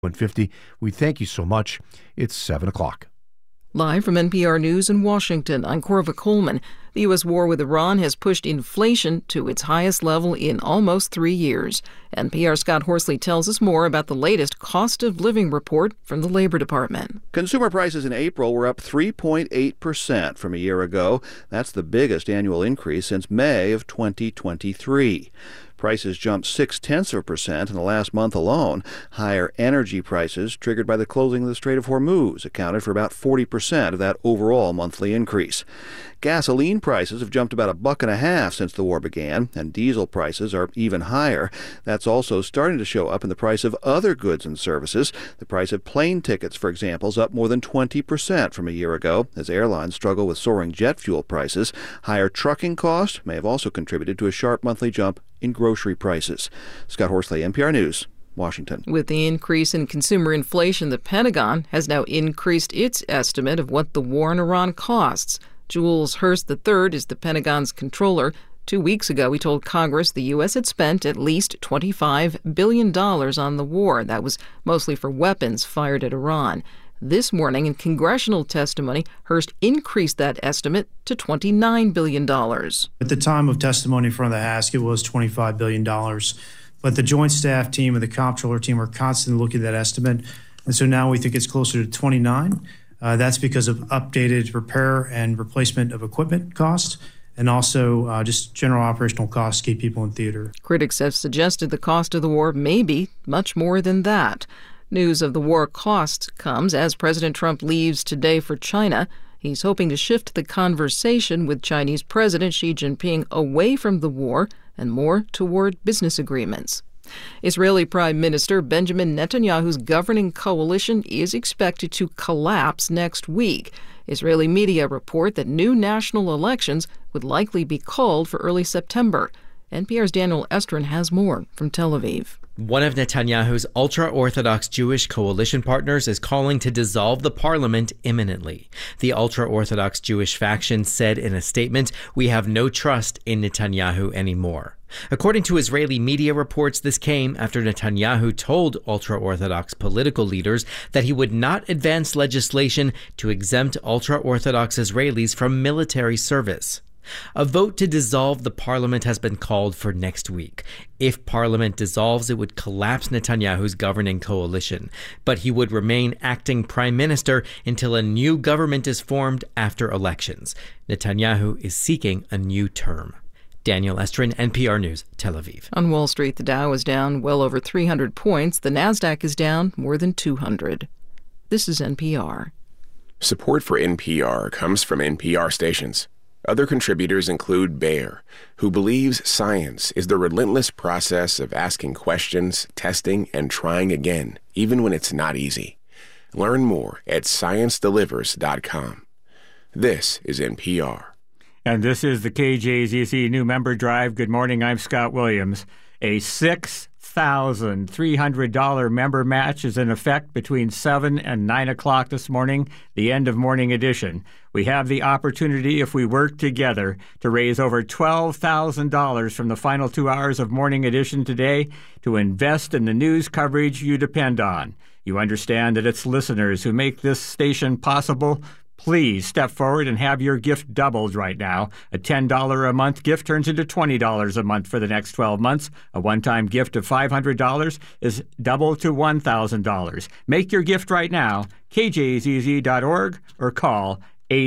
150. We thank you so much. It's 7 o'clock. Live from NPR News in Washington, I'm Corva Coleman. The U.S. war with Iran has pushed inflation to its highest level in almost 3 years. NPR's Scott Horsley tells us more about the latest cost of living report from the Labor Department. Consumer prices in April were up 3.8% from a year ago. That's the biggest annual increase since May of 2023. Prices jumped 0.6% in the last month alone. Higher energy prices, triggered by the closing of the Strait of Hormuz, accounted for about 40% of that overall monthly increase. Gasoline prices have jumped about $1.50 since the war began, and diesel prices are even higher. That's also starting to show up in the price of other goods and services. The price of plane tickets, for example, is up more than 20% from a year ago, as airlines struggle with soaring jet fuel prices. Higher trucking costs may have also contributed to a sharp monthly jump in grocery prices. Scott Horsley, NPR News, Washington. With the increase in consumer inflation, the Pentagon has now increased its estimate of what the war in Iran costs. Jules Hurst III is the Pentagon's controller. 2 weeks ago, he told Congress the U.S. had spent at least $25 billion on the war. That was mostly for weapons fired at Iran. This morning, in congressional testimony, Hurst increased that estimate to $29 billion. At the time of testimony in front of the House, it was $25 billion. But the Joint Staff team and the Comptroller team are constantly looking at that estimate. And so now we think it's closer to 29. That's because of updated repair and replacement of equipment costs, and also just general operational costs to keep people in theater. Critics have suggested the cost of the war may be much more than that. News of the war costs comes as President Trump leaves today for China. He's hoping to shift the conversation with Chinese President Xi Jinping away from the war and more toward business agreements. Israeli Prime Minister Benjamin Netanyahu's governing coalition is expected to collapse next week. Israeli media report that new national elections would likely be called for early September. NPR's Daniel Estrin has more from Tel Aviv. One of Netanyahu's ultra-Orthodox Jewish coalition partners is calling to dissolve the parliament imminently. The ultra-Orthodox Jewish faction said in a statement, "We have no trust in Netanyahu anymore." According to Israeli media reports, this came after Netanyahu told ultra-Orthodox political leaders that he would not advance legislation to exempt ultra-Orthodox Israelis from military service. A vote to dissolve the parliament has been called for next week. If parliament dissolves, it would collapse Netanyahu's governing coalition, but he would remain acting prime minister until a new government is formed after elections. Netanyahu is seeking a new term. Daniel Estrin, NPR News, Tel Aviv. On Wall Street, the Dow is down well over 300 points. The Nasdaq is down more than 200. This is NPR. Support for NPR comes from NPR stations. Other contributors include Bayer, who believes science is the relentless process of asking questions, testing, and trying again, even when it's not easy. Learn more at ScienceDelivers.com. This is NPR. And this is the KJZZ New Member Drive. Good morning, I'm Scott Williams. A $6,300 member match is in effect between 7 and 9 o'clock this morning, the end of Morning Edition. We have the opportunity, if we work together, to raise over $12,000 from the final 2 hours of Morning Edition today to invest in the news coverage you depend on. You understand that it's listeners who make this station possible. Please step forward and have your gift doubled right now. A $10 a month gift turns into $20 a month for the next 12 months. A one-time gift of $500 is doubled to $1,000. Make your gift right now, kjzz.org, or call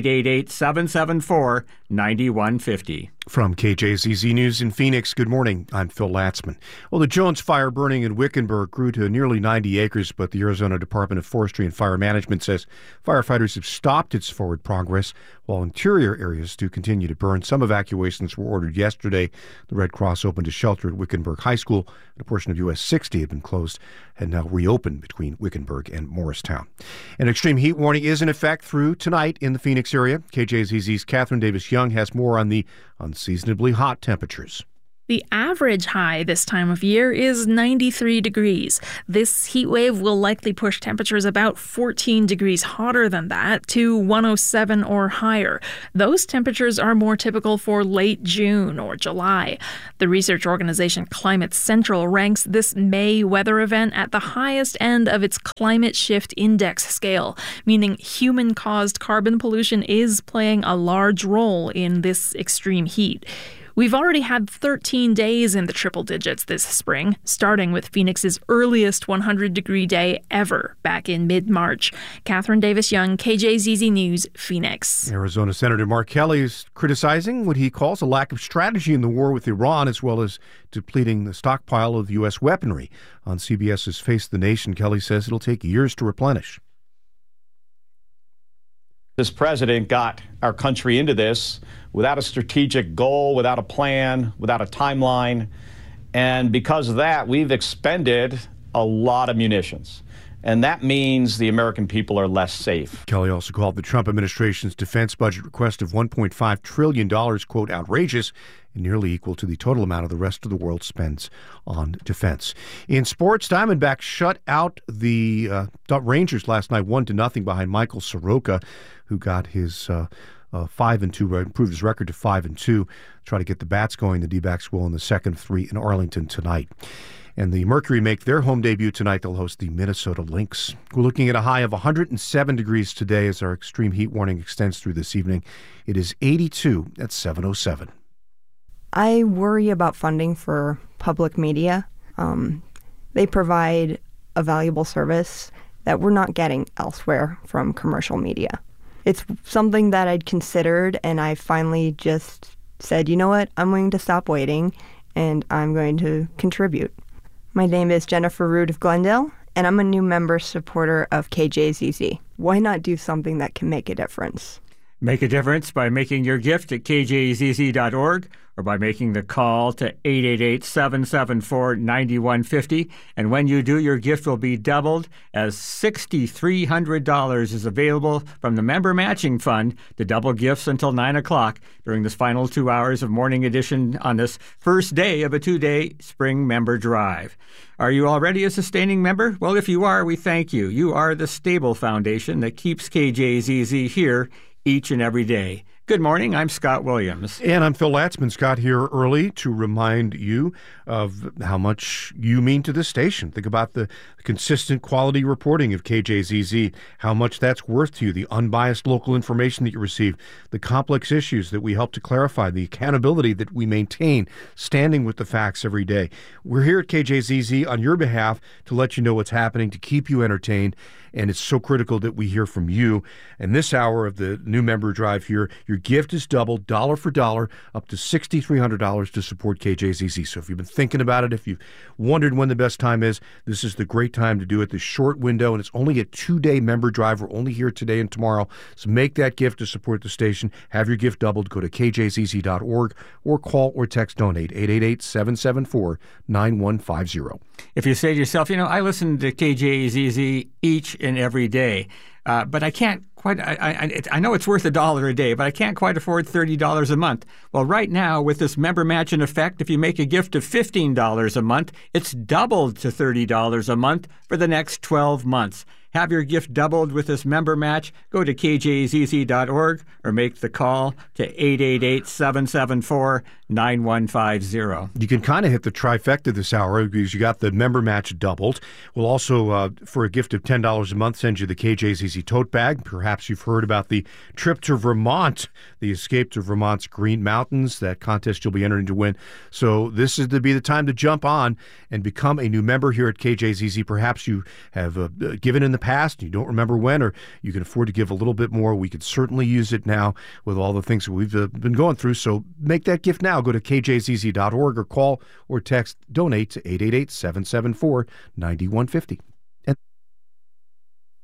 888-774-9150. From KJZZ News in Phoenix, good morning. I'm Phil Latzman. Well, the Jones fire burning in Wickenburg grew to nearly 90 acres, but the Arizona Department of Forestry and Fire Management says firefighters have stopped its forward progress, while interior areas do continue to burn. Some evacuations were ordered yesterday. The Red Cross opened a shelter at Wickenburg High School, and a portion of US 60 had been closed and now reopened between Wickenburg and Morristown. An extreme heat warning is in effect through tonight in the Phoenix area. KJZZ's Catherine Davis Young has more on the unseasonably hot temperatures. The average high this time of year is 93 degrees. This heat wave will likely push temperatures about 14 degrees hotter than that to 107 or higher. Those temperatures are more typical for late June or July. The research organization Climate Central ranks this May weather event at the highest end of its climate shift index scale, meaning human-caused carbon pollution is playing a large role in this extreme heat. We've already had 13 days in the triple digits this spring, starting with Phoenix's earliest 100-degree day ever back in mid-March. Catherine Davis-Young, KJZZ News, Phoenix. Arizona Senator Mark Kelly is criticizing what he calls a lack of strategy in the war with Iran, as well as depleting the stockpile of U.S. weaponry. On CBS's Face the Nation, Kelly says it'll take years to replenish. This president got our country into this without a strategic goal, without a plan, without a timeline. And because of that, we've expended a lot of munitions. And that means the American people are less safe. Kelly also called the Trump administration's defense budget request of $1.5 trillion, quote, outrageous, and nearly equal to the total amount of the rest of the world spends on defense. In sports, Diamondbacks shut out the Rangers last night 1-0 behind Michael Soroka, who got his 5-2, improved his record to 5-2. Try to get the bats going. The D-backs will in the second 3 in Arlington tonight. And the Mercury make their home debut tonight. They'll host the Minnesota Lynx. We're looking at a high of 107 degrees today as our extreme heat warning extends through this evening. It is 82 at 7:07. I worry about funding for public media. They provide a valuable service that we're not getting elsewhere from commercial media. It's something that I'd considered, and I finally just said, you know what, I'm going to stop waiting, and I'm going to contribute. My name is Jennifer Root of Glendale, and I'm a new member supporter of KJZZ. Why not do something that can make a difference? Make a difference by making your gift at kjzz.org or by making the call to 888-774-9150. And when you do, your gift will be doubled as $6,300 is available from the Member Matching Fund to double gifts until 9 o'clock during this final 2 hours of Morning Edition on this first day of a 2-day spring member drive. Are you already a sustaining member? Well, if you are, we thank you. You are the stable foundation that keeps KJZZ here each and every day. Good morning. I'm Scott Williams. And I'm Phil Latzman. Scott here early to remind you of how much you mean to this station. Think about the consistent quality reporting of KJZZ, how much that's worth to you, the unbiased local information that you receive, the complex issues that we help to clarify, the accountability that we maintain, standing with the facts every day. We're here at KJZZ on your behalf to let you know what's happening, to keep you entertained. And it's so critical that we hear from you. And this hour of the new member drive here, your gift is doubled, dollar for dollar, up to $6,300 to support KJZZ. So if you've been thinking about it, if you've wondered when the best time is, this is the great time to do it, this short window. And it's only a 2-day member drive. We're only here today and tomorrow. So make that gift to support the station. Have your gift doubled. Go to kjzz.org or call or text donate 888-774-9150. If you say to yourself, you know, I listen to KJZZ each and every day, but I can't quite, I know it's worth $1 a day, but I can't quite afford $30 a month. Well, right now, with this member match in effect, if you make a gift of $15 a month, it's doubled to $30 a month for the next 12 months. Have your gift doubled with this member match? Go to kjzz.org or make the call to 888-774-9150. You can kind of hit the trifecta this hour because you got the member match doubled. We'll also, for a gift of $10 a month, send you the KJZZ tote bag. Perhaps you've heard about the trip to Vermont, the escape to Vermont's Green Mountains, that contest you'll be entering to win. So this is to be the time to jump on and become a new member here at KJZZ. Perhaps you have given in the past, you don't remember when, or you can afford to give a little bit more. We could certainly use it now with all the things that we've been going through. So make that gift now. Go to kjzz.org or call or text donate to 888-774-9150.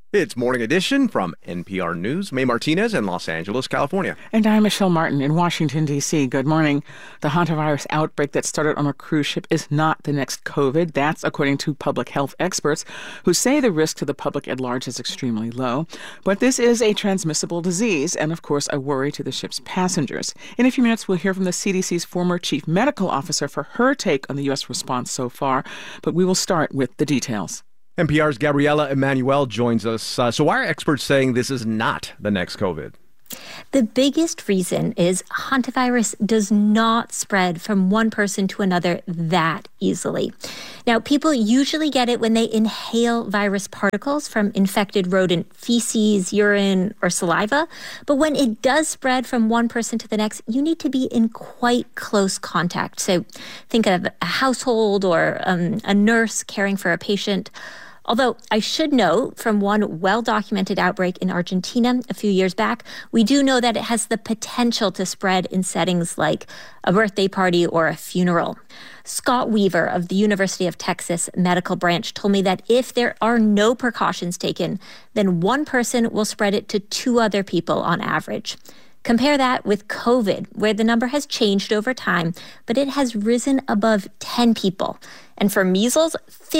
It's Morning Edition from NPR News. May Martinez in Los Angeles, California. And I'm Michelle Martin in Washington, D.C. Good morning. The hantavirus outbreak that started on a cruise ship is not the next COVID. That's according to public health experts who say the risk to the public at large is extremely low. But this is a transmissible disease and, of course, a worry to the ship's passengers. In a few minutes, we'll hear from the CDC's former chief medical officer for her take on the U.S. response so far. But we will start with the details. NPR's Gabriela Emanuel joins us. So why are experts saying this is not the next COVID? The biggest reason is hantavirus does not spread from one person to another that easily. Now, people usually get it when they inhale virus particles from infected rodent feces, urine, or saliva. But when it does spread from one person to the next, you need to be in quite close contact. So think of a household or a nurse caring for a patient. Although I should note from one well-documented outbreak in Argentina a few years back, we do know that it has the potential to spread in settings like a birthday party or a funeral. Scott Weaver of the University of Texas Medical Branch told me that if there are no precautions taken, then one person will spread it to 2 other people on average. Compare that with COVID, where the number has changed over time, but it has risen above 10 people. And for measles,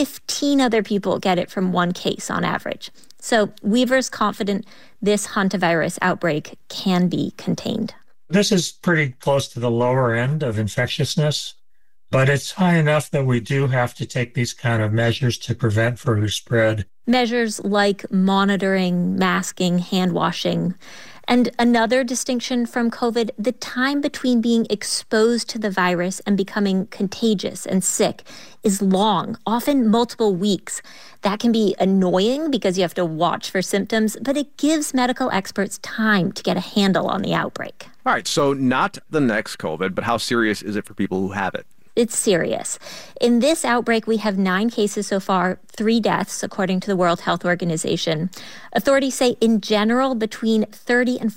15 other people get it from one case on average. So Weaver's confident this hantavirus outbreak can be contained. This is pretty close to the lower end of infectiousness, but it's high enough that we do have to take these kind of measures to prevent further spread. Measures like monitoring, masking, hand washing. And another distinction from COVID, the time between being exposed to the virus and becoming contagious and sick is long, often multiple weeks. That can be annoying because you have to watch for symptoms, but it gives medical experts time to get a handle on the outbreak. All right, so not the next COVID, but how serious is it for people who have it? It's serious. In this outbreak, we have 9 cases so far, 3 deaths, according to the World Health Organization. Authorities say, in general, between 30 and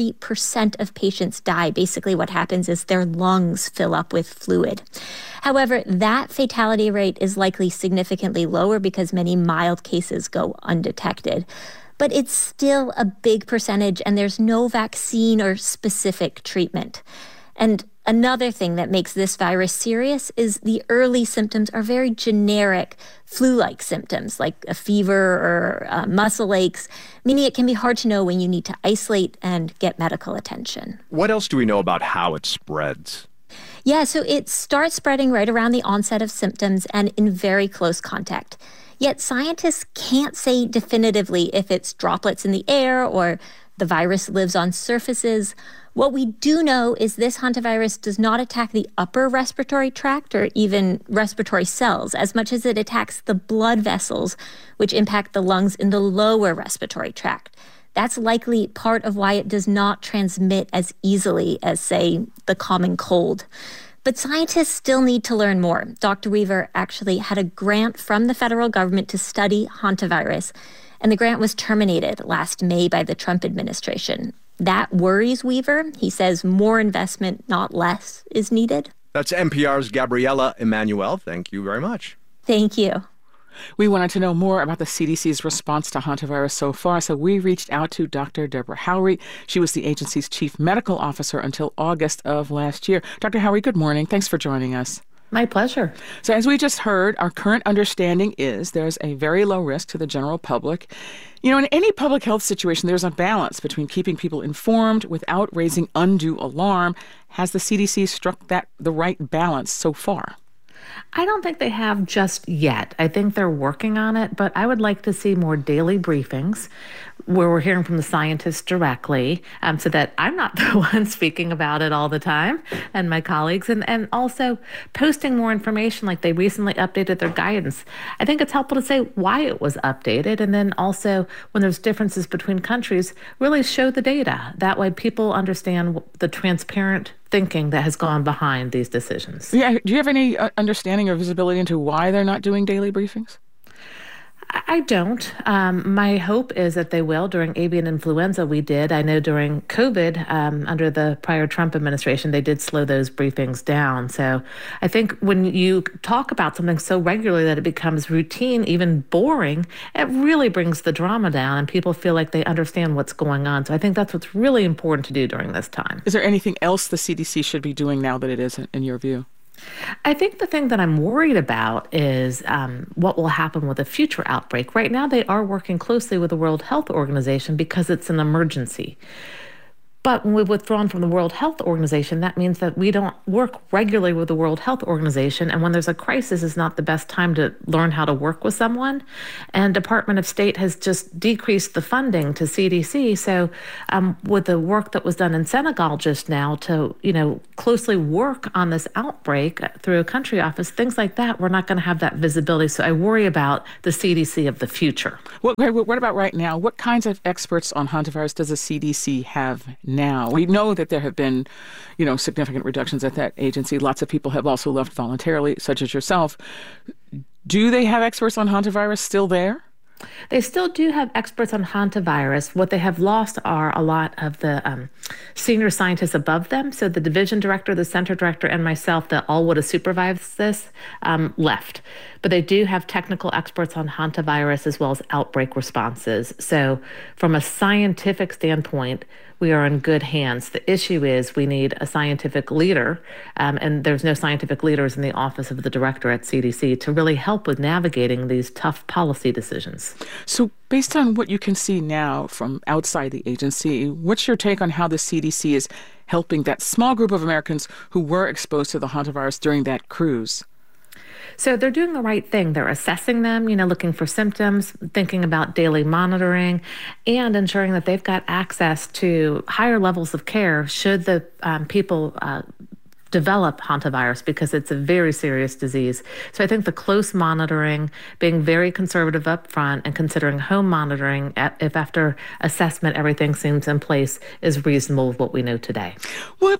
40% of patients die. Basically, what happens is their lungs fill up with fluid. However, that fatality rate is likely significantly lower because many mild cases go undetected. But it's still a big percentage, and there's no vaccine or specific treatment. And another thing that makes this virus serious is the early symptoms are very generic flu-like symptoms like a fever or muscle aches, meaning it can be hard to know when you need to isolate and get medical attention. What else do we know about how it spreads? Yeah, so it starts spreading right around the onset of symptoms and in very close contact. Yet scientists can't say definitively if it's droplets in the air or the virus lives on surfaces. What we do know is this hantavirus does not attack the upper respiratory tract or even respiratory cells as much as it attacks the blood vessels, which impact the lungs in the lower respiratory tract. That's likely part of why it does not transmit as easily as, say, the common cold. But scientists still need to learn more. Dr. Weaver actually had a grant from the federal government to study hantavirus, and the grant was terminated last May by the Trump administration. That worries Weaver. He says more investment, not less, is needed. That's NPR's Gabriela Emanuel. Thank you very much. Thank you. We wanted to know more about the CDC's response to hantavirus so far, so we reached out to Dr. Deborah Howry. She was the agency's chief medical officer until August of last year. Dr. Howry, good morning. Thanks for joining us. My pleasure. So as we just heard, our current understanding is there's a very low risk to the general public. You know, in any public health situation, there's a balance between keeping people informed without raising undue alarm. Has the CDC struck the right balance so far? I don't think they have just yet. I think they're working on it, but I would like to see more daily briefings where we're hearing from the scientists directly so that I'm not the one speaking about it all the time and my colleagues, and also posting more information like they recently updated their guidance. I think it's helpful to say why it was updated, and then also when there's differences between countries, really show the data. That way people understand the transparent thinking that has gone behind these decisions. Yeah. Do you have any understanding or visibility into why they're not doing daily briefings? I don't. My hope is that they will. During avian influenza, we did. I know during COVID, under the prior Trump administration, they did slow those briefings down. So I think when you talk about something so regularly that it becomes routine, even boring, it really brings the drama down and people feel like they understand what's going on. So I think that's what's really important to do during this time. Is there anything else the CDC should be doing now that it isn't, in your view? I think the thing that I'm worried about is what will happen with a future outbreak. Right now, they are working closely with the World Health Organization because it's an emergency. But when we've withdrawn from the World Health Organization, that means that we don't work regularly with the World Health Organization. And when there's a crisis, is not the best time to learn how to work with someone. And Department of State has just decreased the funding to CDC. So with the work that was done in Senegal just now to, closely work on this outbreak through a country office, things like that, we're not going to have that visibility. So I worry about the CDC of the future. What about right now? What kinds of experts on hantavirus does the CDC have now? We know that there have been, significant reductions at that agency. Lots of people have also left voluntarily, such as yourself. Do they have experts on hantavirus still there? They still do have experts on hantavirus. What they have lost are a lot of the senior scientists above them. So the division director, the center director, and myself, that all would have supervised this, left. But they do have technical experts on hantavirus as well as outbreak responses. So from a scientific standpoint, we are in good hands. The issue is we need a scientific leader, and there's no scientific leaders in the office of the director at CDC to really help with navigating these tough policy decisions. So based on what you can see now from outside the agency, what's your take on how the CDC is helping that small group of Americans who were exposed to the hantavirus during that cruise? So they're doing the right thing. They're assessing them, looking for symptoms, thinking about daily monitoring, and ensuring that they've got access to higher levels of care should the people develop hantavirus, because it's a very serious disease. So I think the close monitoring, being very conservative up front, and considering home monitoring if after assessment everything seems in place is reasonable with what we know today. Well,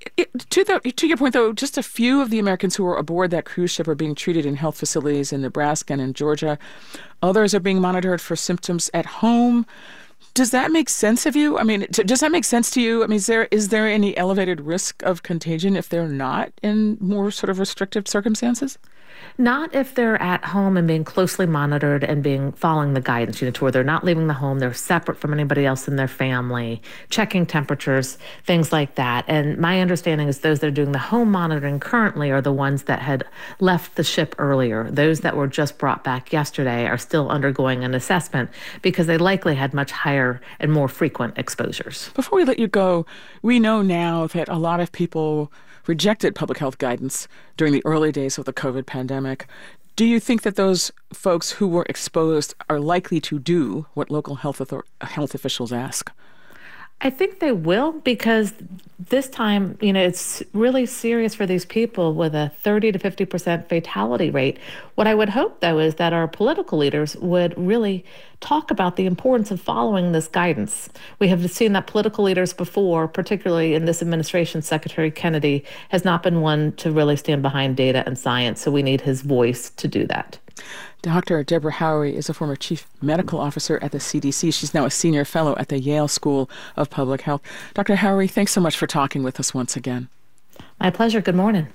to your point, though, just a few of the Americans who are aboard that cruise ship are being treated in health facilities in Nebraska and in Georgia. Others are being monitored for symptoms at home. Does that make sense of you? I mean, does that make sense to you? I mean, is there any elevated risk of contagion if they're not in more sort of restrictive circumstances? Not if they're at home and being closely monitored and following the guidance, to where they're not leaving the home, they're separate from anybody else in their family, checking temperatures, things like that. And my understanding is those that are doing the home monitoring currently are the ones that had left the ship earlier. Those that were just brought back yesterday are still undergoing an assessment because they likely had much higher and more frequent exposures. Before we let you go, we know now that a lot of people rejected public health guidance during the early days of the COVID pandemic. Do you think that those folks who were exposed are likely to do what local health officials ask? I think they will, because this time, it's really serious for these people with a 30 to 50% fatality rate. What I would hope, though, is that our political leaders would really talk about the importance of following this guidance. We have seen that political leaders before, particularly in this administration, Secretary Kennedy has not been one to really stand behind data and science, so we need his voice to do that. Dr. Deborah Howry is a former chief medical officer at the CDC. She's now a senior fellow at the Yale School of Public Health. Dr. Howry, thanks so much for talking with us once again. My pleasure. Good morning.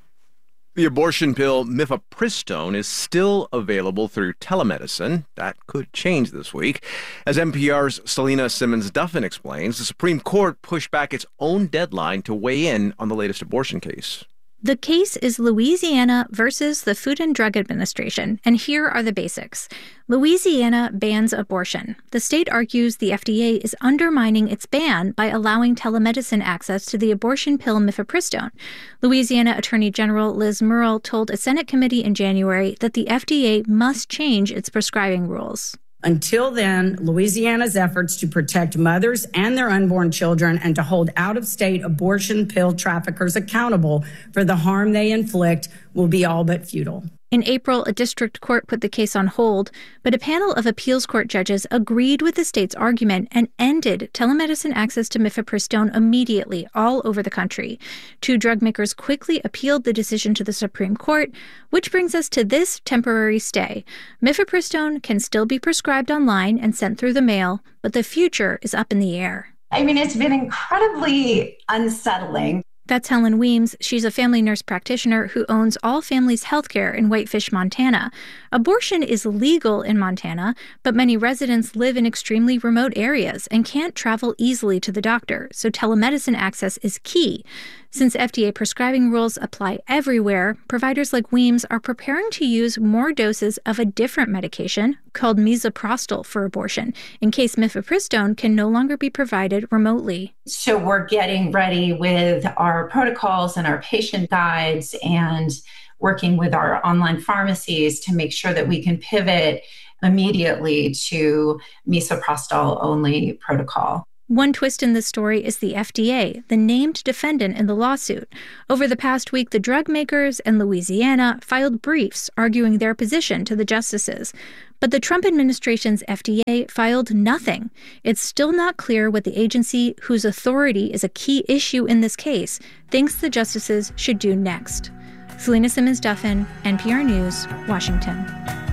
The abortion pill mifepristone is still available through telemedicine. That could change this week. As NPR's Selena Simmons-Duffin explains, the Supreme Court pushed back its own deadline to weigh in on the latest abortion case. The case is Louisiana versus the Food and Drug Administration, and here are the basics. Louisiana bans abortion. The state argues the FDA is undermining its ban by allowing telemedicine access to the abortion pill mifepristone. Louisiana Attorney General Liz Murrill told a Senate committee in January that the FDA must change its prescribing rules. Until then, Louisiana's efforts to protect mothers and their unborn children and to hold out-of-state abortion pill traffickers accountable for the harm they inflict will be all but futile. In April, a district court put the case on hold, but a panel of appeals court judges agreed with the state's argument and ended telemedicine access to mifepristone immediately all over the country. 2 drug makers quickly appealed the decision to the Supreme Court, which brings us to this temporary stay. Mifepristone can still be prescribed online and sent through the mail, but the future is up in the air. I mean, it's been incredibly unsettling. That's Helen Weems. She's a family nurse practitioner who owns All Families Healthcare in Whitefish, Montana. Abortion is legal in Montana, but many residents live in extremely remote areas and can't travel easily to the doctor, so telemedicine access is key. Since FDA prescribing rules apply everywhere, providers like Weems are preparing to use more doses of a different medication called misoprostol for abortion, in case mifepristone can no longer be provided remotely. So we're getting ready with our protocols and our patient guides and working with our online pharmacies to make sure that we can pivot immediately to misoprostol-only protocol. One twist in this story is the FDA, the named defendant in the lawsuit. Over the past week, the drug makers and Louisiana filed briefs arguing their position to the justices. But the Trump administration's FDA filed nothing. It's still not clear what the agency, whose authority is a key issue in this case, thinks the justices should do next. Selena Simmons-Duffin, NPR News, Washington.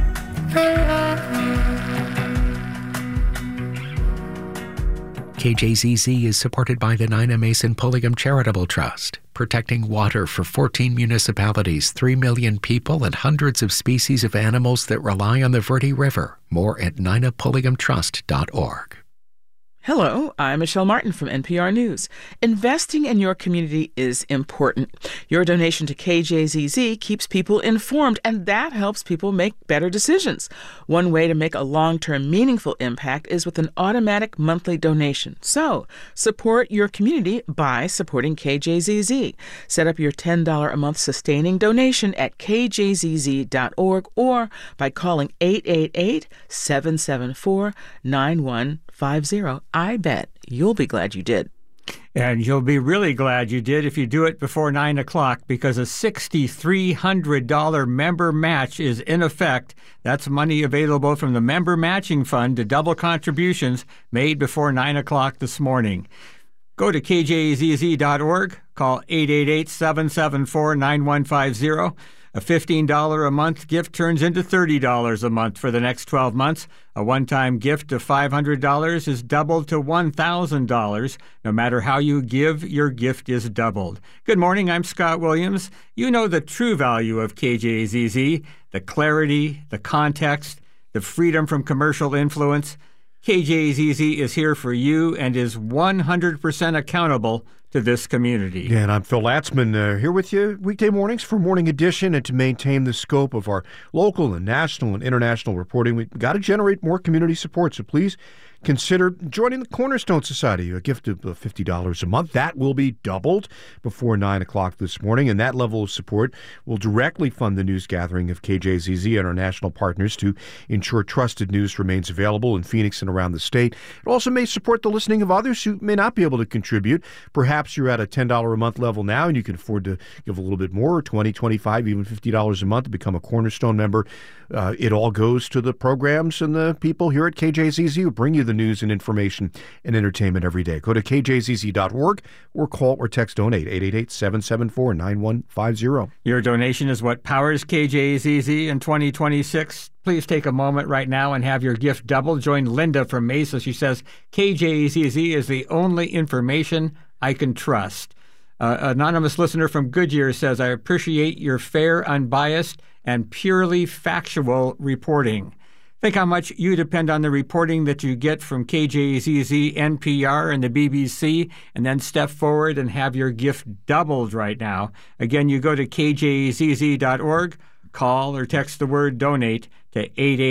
KJZZ is supported by the Nina Mason Pulliam Charitable Trust, protecting water for 14 municipalities, 3 million people, and hundreds of species of animals that rely on the Verde River. More at ninapulliamtrust.org. Hello, I'm Michelle Martin from NPR News. Investing in your community is important. Your donation to KJZZ keeps people informed, and that helps people make better decisions. One way to make a long-term meaningful impact is with an automatic monthly donation. So, support your community by supporting KJZZ. Set up your $10 a month sustaining donation at kjzz.org or by calling 888-774-9150. I bet you'll be glad you did. And you'll be really glad you did if you do it before 9 o'clock, because a $6,300 member match is in effect. That's money available from the Member Matching Fund to double contributions made before 9 o'clock this morning. Go to kjzz.org, call 888-774-9150. A $15 a month gift turns into $30 a month for the next 12 months. A one-time gift of $500 is doubled to $1,000. No matter how you give, your gift is doubled. Good morning, I'm Scott Williams. You know the true value of KJZZ, the clarity, the context, the freedom from commercial influence. KJZZ is here for you and is 100% accountable to this community. Yeah, and I'm Phil Latzman here with you weekday mornings for Morning Edition. And to maintain the scope of our local and national and international reporting, we've got to generate more community support. So please consider joining the Cornerstone Society, a gift of $50 a month. That will be doubled before 9 o'clock this morning, and that level of support will directly fund the news gathering of KJZZ and our national partners to ensure trusted news remains available in Phoenix and around the state. It also may support the listening of others who may not be able to contribute. Perhaps you're at a $10 a month level now and you can afford to give a little bit more, $20, $25, even $50 a month to become a Cornerstone member. It all goes to the programs and the people here at KJZZ who bring you the news and information and entertainment every day. Go to kjzz.org or call or text donate 888-774-9150. Your donation is what powers KJZZ in 2026. Please take a moment right now and have your gift doubled. Join Linda from Mesa. She says, KJZZ is the only information I can trust. Anonymous listener from Goodyear says, I appreciate your fair, unbiased, and purely factual reporting. Think how much you depend on the reporting that you get from KJZZ, NPR, and the BBC, and then step forward and have your gift doubled right now. Again, you go to kjzz.org, call or text the word donate to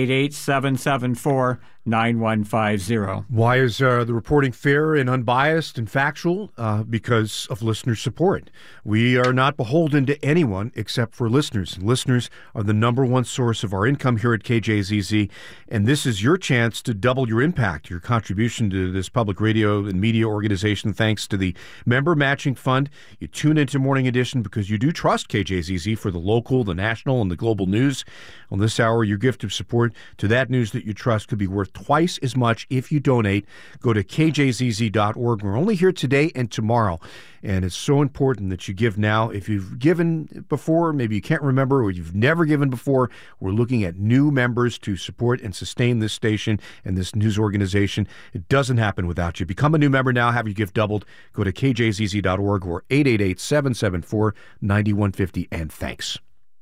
888-774-9150. Why is the reporting fair and unbiased and factual? Because of listener support. We are not beholden to anyone except for listeners. Listeners are the number one source of our income here at KJZZ, and this is your chance to double your impact, your contribution to this public radio and media organization, thanks to the Member Matching Fund. You tune into Morning Edition because you do trust KJZZ for the local, the national, and the global news. On this hour, your gift of support to that news that you trust could be worth twice as much if you donate. Go to kjzz.org. We're only here today and tomorrow, and it's so important that you give now. If you've given before, maybe you can't remember, or you've never given before, we're looking at new members to support and sustain this station and this news organization. It doesn't happen without you. Become a new member now. Have your gift doubled. Go to kjzz.org or 888-774-9150, and thanks.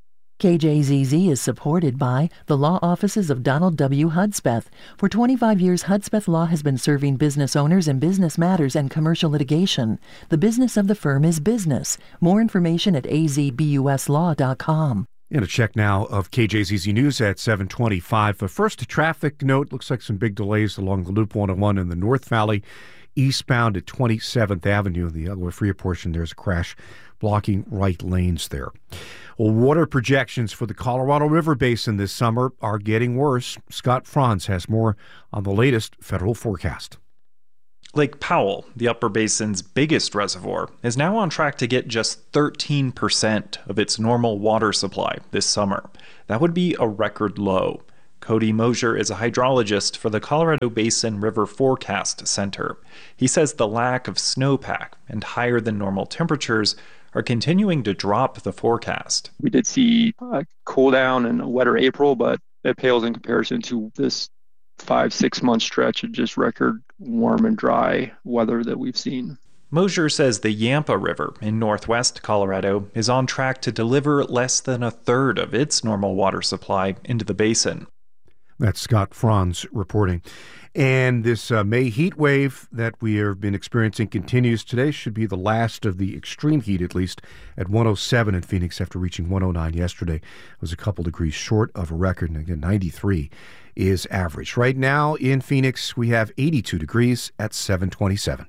KJZZ is supported by the law offices of Donald W. Hudspeth. For 25 years, Hudspeth Law has been serving business owners in business matters and commercial litigation. The business of the firm is business. More information at azbuslaw.com. And a check now of KJZZ News at 7:25. But first, a traffic note. Looks like some big delays along the Loop 101 in the North Valley, eastbound at 27th Avenue. The Agua Fria portion, there's a crash blocking right lanes there. Well, water projections for the Colorado River Basin this summer are getting worse. Scott Franz has more on the latest federal forecast. Lake Powell, the Upper Basin's biggest reservoir, is now on track to get just 13% of its normal water supply this summer. That would be a record low. Cody Mosier is a hydrologist for the Colorado Basin River Forecast Center. He says the lack of snowpack and higher than normal temperatures are continuing to drop the forecast. We did see a cool down and a wetter April, but it pales in comparison to this 5-6 month stretch of just record warm and dry weather that we've seen. Mosier says the Yampa River in northwest Colorado is on track to deliver less than a third of its normal water supply into the basin. That's Scott Franz reporting. And this May heat wave that we have been experiencing continues today. Should be the last of the extreme heat, at least, at 107 in Phoenix after reaching 109 yesterday. It was a couple degrees short of a record. And again, 93 is average. Right now in Phoenix, we have 82 degrees at 727.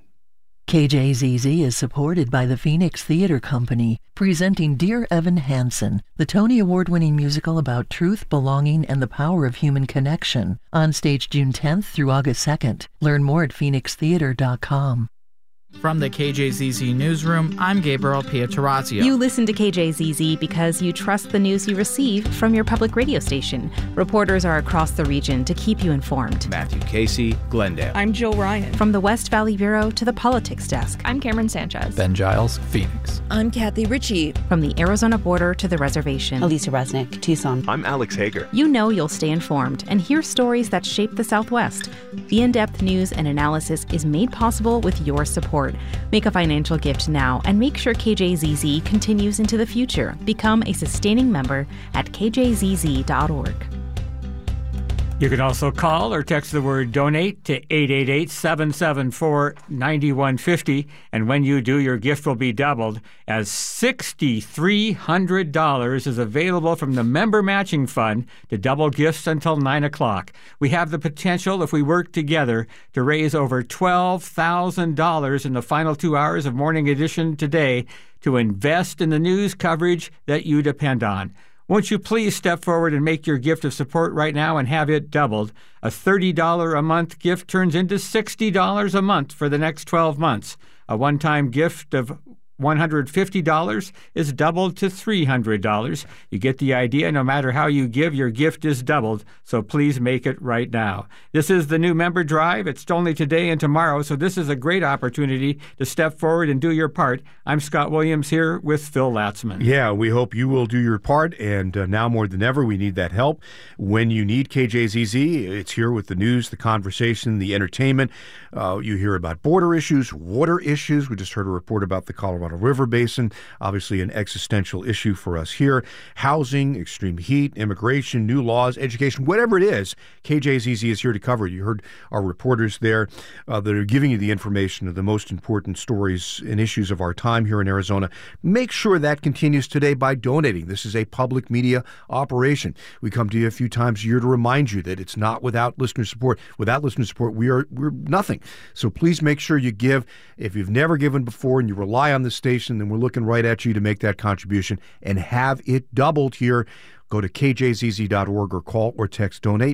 KJZZ is supported by the Phoenix Theater Company, presenting Dear Evan Hansen, the Tony Award-winning musical about truth, belonging, and the power of human connection, on stage June 10th through August 2nd. Learn more at phoenixtheater.com. From the KJZZ Newsroom, I'm Gabriel Pietrorazio. You listen to KJZZ because you trust the news you receive from your public radio station. Reporters are across the region to keep you informed. Matthew Casey, Glendale. I'm Jill Ryan. From the West Valley Bureau to the Politics Desk. I'm Cameron Sanchez. Ben Giles, Phoenix. I'm Kathy Ritchie. From the Arizona border to the reservation. Elisa Resnick, Tucson. I'm Alex Hager. You know you'll stay informed and hear stories that shape the Southwest. The in-depth news and analysis is made possible with your support. Make a financial gift now and make sure KJZZ continues into the future. Become a sustaining member at kjzz.org. You can also call or text the word donate to 888-774-9150. And when you do, your gift will be doubled, as $6,300 is available from the Member Matching Fund to double gifts until 9 o'clock. We have the potential, if we work together, to raise over $12,000 in the final 2 hours of Morning Edition today to invest in the news coverage that you depend on. Won't you please step forward and make your gift of support right now and have it doubled? A $30 a month gift turns into $60 a month for the next 12 months. A one-time gift of $150 is doubled to $300. You get the idea. No matter how you give, your gift is doubled. So please make it right now. This is the new member drive. It's only today and tomorrow, so this is a great opportunity to step forward and do your part. I'm Scott Williams here with Phil Latzman. Yeah, we hope you will do your part, and now more than ever, we need that help. When you need KJZZ, it's here with the news, the conversation, the entertainment. You hear about border issues, water issues. We just heard a report about the Colorado Colorado River Basin, obviously an existential issue for us here. Housing, extreme heat, immigration, new laws, education, whatever it is, KJZZ is here to cover it. You heard our reporters there that are giving you the information of the most important stories and issues of our time here in Arizona. Make sure that continues today by donating. This is a public media operation. We come to you a few times a year to remind you that it's not without listener support. Without listener support, we're nothing. So please make sure you give. If you've never given before and you rely on the station, then we're looking right at you to make that contribution and have it doubled here. Go to kjzz.org or call or text donate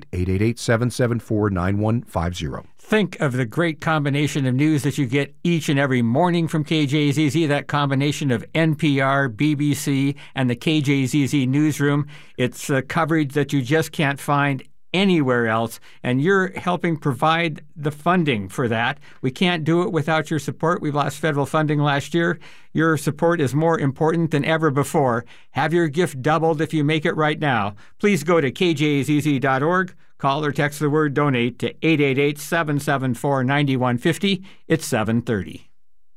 888-774-9150. Think of the great combination of news that you get each and every morning from KJZZ, that combination of NPR, BBC, and the KJZZ newsroom. It's coverage that you just can't find anywhere else, and you're helping provide the funding for that. We can't do it without your support. We've lost federal funding last year. Your support is more important than ever before. Have your gift doubled if you make it right now. Please go to kjzz.org, call or text the word donate to 888-774-9150. It's 7:30.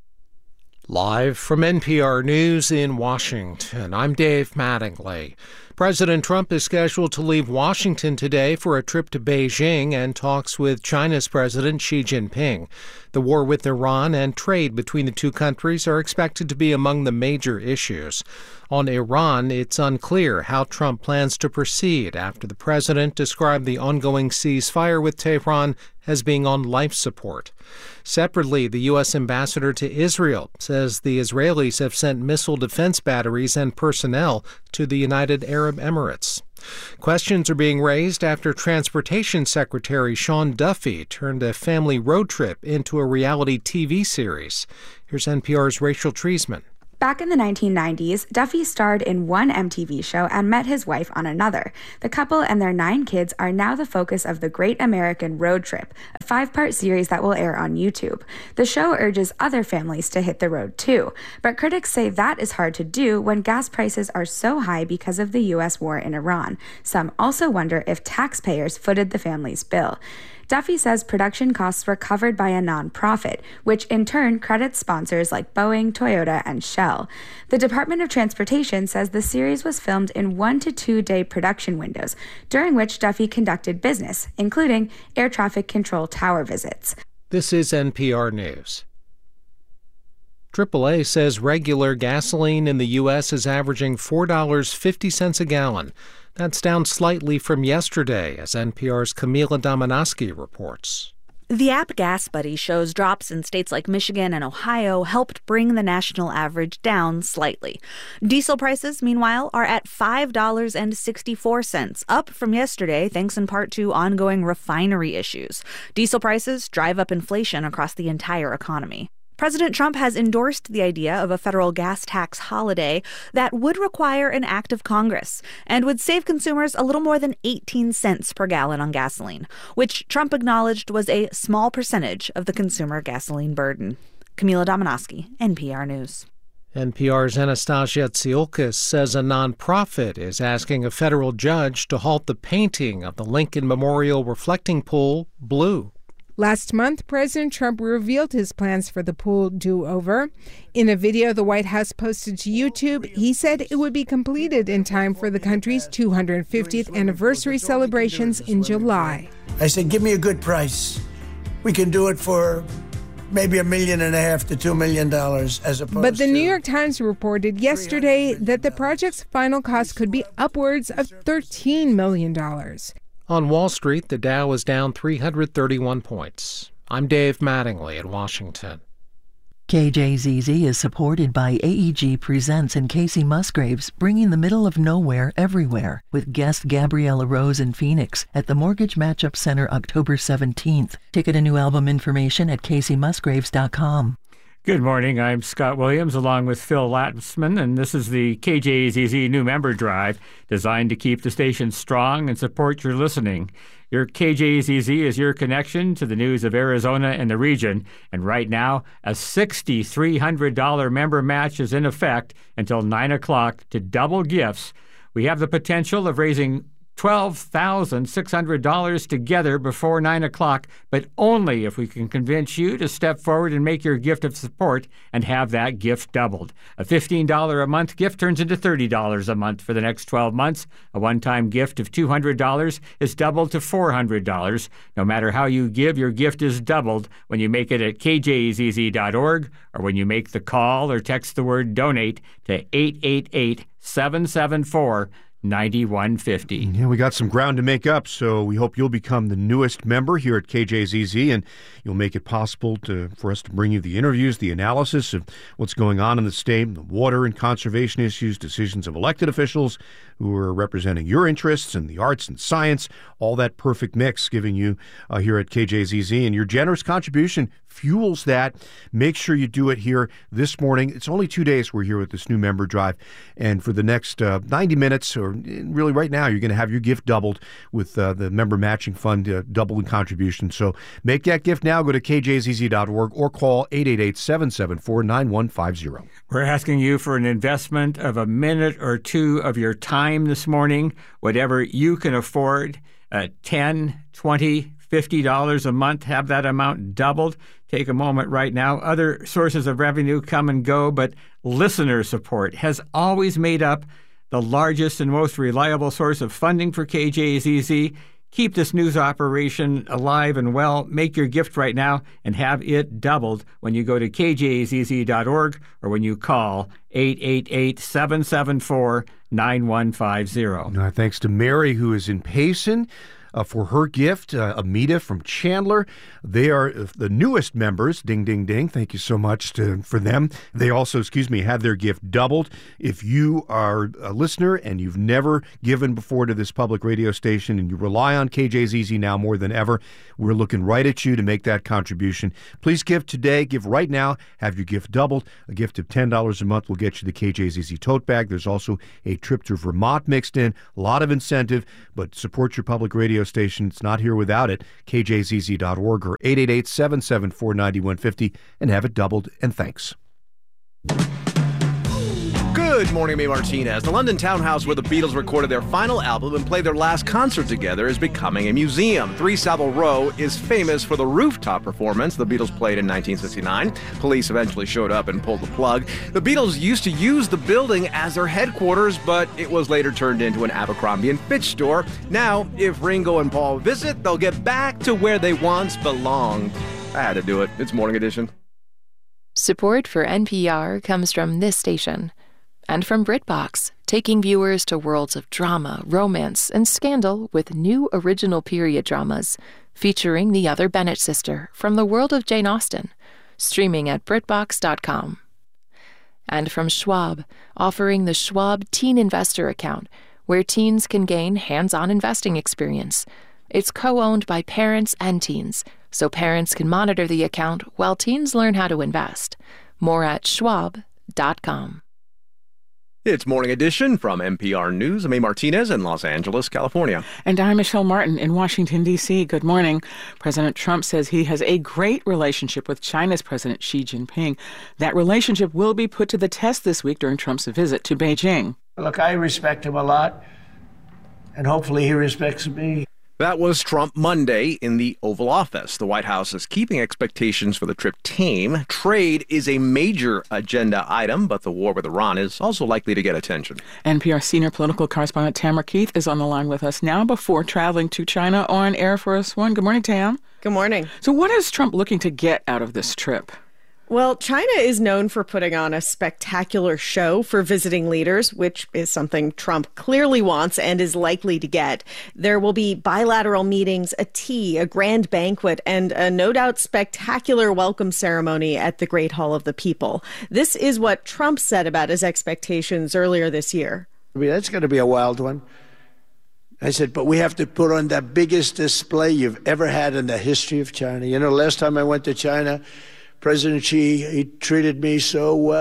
Live from NPR News in Washington, I'm Dave Mattingly. President Trump is scheduled to leave Washington today for a trip to Beijing and talks with China's President Xi Jinping. The war with Iran and trade between the two countries are expected to be among the major issues. On Iran, it's unclear how Trump plans to proceed after the president described the ongoing ceasefire with Tehran as being on life support. Separately, the U.S. ambassador to Israel says the Israelis have sent missile defense batteries and personnel to the United Arab Emirates. Questions are being raised after Transportation Secretary Sean Duffy turned a family road trip into a reality TV series. Here's NPR's Rachel Treisman. Back in the 1990s, Duffy starred in one MTV show and met his wife on another. The couple and their 9 kids are now the focus of The Great American Road Trip, a 5-part series that will air on YouTube. The show urges other families to hit the road too, but critics say that is hard to do when gas prices are so high because of the U.S. war in Iran. Some also wonder if taxpayers footed the family's bill. Duffy says production costs were covered by a nonprofit, which in turn credits sponsors like Boeing, Toyota, and Shell. The Department of Transportation says the series was filmed in 1 to 2 day production windows, during which Duffy conducted business, including air traffic control tower visits. This is NPR News. AAA says regular gasoline in the U.S. is averaging $4.50 a gallon. That's down slightly from yesterday, as NPR's Camila Domonoske reports. The app Gas Buddy shows drops in states like Michigan and Ohio helped bring the national average down slightly. Diesel prices, meanwhile, are at $5.64, up from yesterday thanks in part to ongoing refinery issues. Diesel prices drive up inflation across the entire economy. President Trump has endorsed the idea of a federal gas tax holiday that would require an act of Congress and would save consumers a little more than 18 cents per gallon on gasoline, which Trump acknowledged was a small percentage of the consumer gasoline burden. Camila Domonoske, NPR News. NPR's Anastasia Tsiolkas says a nonprofit is asking a federal judge to halt the painting of the Lincoln Memorial reflecting pool blue. Last month, President Trump revealed his plans for the pool do-over. In a video the White House posted to YouTube, he said it would be completed in time for the country's 250th anniversary celebrations in July. I said, give me a good price. We can do it for maybe $1.5 million to $2 million as opposed to... But the New York Times reported yesterday that the project's final cost could be upwards of $13 million. On Wall Street, the Dow is down 331 points. I'm Dave Mattingly in Washington. KJZZ is supported by AEG Presents and Casey Musgraves, bringing the middle of nowhere everywhere, with guest Gabriella Rose in Phoenix at the Mortgage Matchup Center October 17th. Ticket and new album information at caseymusgraves.com. Good morning. I'm Scott Williams along with Phil Latsman, and this is the KJZZ New Member Drive, designed to keep the station strong and support your listening. Your KJZZ is your connection to the news of Arizona and the region, and right now, a $6,300 member match is in effect until 9 o'clock to double gifts. We have the potential of raising $12,600 together before 9 o'clock, but only if we can convince you to step forward and make your gift of support and have that gift doubled. A $15 a month gift turns into $30 a month for the next 12 months. A one-time gift of $200 is doubled to $400. No matter how you give, your gift is doubled when you make it at kjzz.org or when you make the call or text the word donate to 888-774-9150. Yeah, we got some ground to make up, so we hope you'll become the newest member here at KJZZ, and you'll make it possible for us to bring you the interviews, the analysis of what's going on in the state, the water and conservation issues, decisions of elected officials who are representing your interests in the arts and science, all that perfect mix giving you here at KJZZ, and your generous contribution fuels that. Make sure you do it here this morning. It's only 2 days we're here with this new member drive, and for the next 90 minutes, or really right now, you're going to have your gift doubled with the member matching fund doubling contribution. So make that gift now. Go to kjzz.org or call 888-774-9150. We're asking you for an investment of a minute or two of your time this morning, whatever you can afford, $10, $20, $50 a month, have that amount doubled. Take a moment right now. Other sources of revenue come and go, but listener support has always made up the largest and most reliable source of funding for KJZZ. Keep this news operation alive and well. Make your gift right now and have it doubled when you go to kjzz.org or when you call 888-774-9150. Thanks to Mary, who is in Payson, for her gift. Amita from Chandler. They are the newest members. Ding, ding, ding. Thank you so much for them. They also, had their gift doubled. If you are a listener and you've never given before to this public radio station and you rely on KJZZ now more than ever, we're looking right at you to make that contribution. Please give today. Give right now. Have your gift doubled. A gift of $10 a month will get you the KJZZ tote bag. There's also a trip to Vermont mixed in. A lot of incentive, but support your public radio station. It's not here without it. KJZZ.org or 888-774-9150 and have it doubled. And thanks. Good morning, May Martinez. The London townhouse where the Beatles recorded their final album and played their last concert together is becoming a museum. 3 Savile Row is famous for the rooftop performance the Beatles played in 1969. Police eventually showed up and pulled the plug. The Beatles used to use the building as their headquarters, but it was later turned into an Abercrombie & Fitch store. Now, if Ringo and Paul visit, they'll get back to where they once belonged. I had to do it. It's Morning Edition. Support for NPR comes from this station. And from BritBox, taking viewers to worlds of drama, romance, and scandal with new original period dramas featuring the other Bennett sister from the world of Jane Austen, streaming at BritBox.com. And from Schwab, offering the Schwab Teen Investor Account, where teens can gain hands-on investing experience. It's co-owned by parents and teens, so parents can monitor the account while teens learn how to invest. More at Schwab.com. It's Morning Edition from NPR News. I'm May Martinez in Los Angeles, California. And I'm Michelle Martin in Washington, D.C. Good morning. President Trump says he has a great relationship with China's President Xi Jinping. That relationship will be put to the test this week during Trump's visit to Beijing. Look, I respect him a lot, and hopefully he respects me. That was Trump Monday in the Oval Office. The White House is keeping expectations for the trip tame. Trade is a major agenda item, but the war with Iran is also likely to get attention. NPR senior political correspondent Tamara Keith is on the line with us now before traveling to China on Air Force One. Good morning, Tam. Good morning. So what is Trump looking to get out of this trip? Well, China is known for putting on a spectacular show for visiting leaders, which is something Trump clearly wants and is likely to get. There will be bilateral meetings, a tea, a grand banquet, and a no doubt spectacular welcome ceremony at the Great Hall of the People. This is what Trump said about his expectations earlier this year. I mean, that's going to be a wild one. I said, but we have to put on the biggest display you've ever had in the history of China. You know, last time I went to China, President Xi, he treated me so well.